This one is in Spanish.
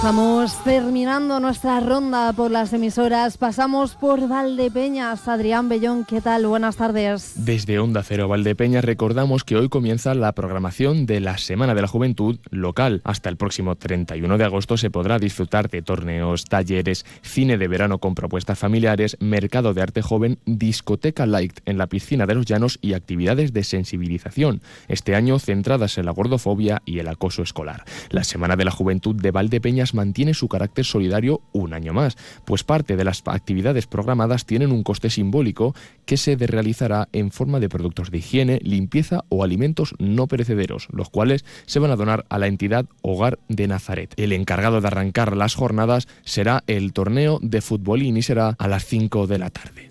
Estamos terminando nuestra ronda por las emisoras. Pasamos por Valdepeñas. Adrián Bellón, ¿qué tal? Buenas tardes. Desde Onda Cero Valdepeñas recordamos que hoy comienza la programación de la Semana de la Juventud local. Hasta el próximo 31 de agosto se podrá disfrutar de torneos, talleres, cine de verano con propuestas familiares, mercado de arte joven, discoteca light en la piscina de los Llanos y actividades de sensibilización, este año centradas en la gordofobia y el acoso escolar. La Semana de la Juventud de Valdepeñas mantiene su carácter solidario un año más, pues parte de las actividades programadas tienen un coste simbólico que se realizará en forma de productos de higiene, limpieza o alimentos no perecederos, los cuales se van a donar a la entidad Hogar de Nazaret. El encargado de arrancar las jornadas será el torneo de futbolín y será a las 5 de la tarde.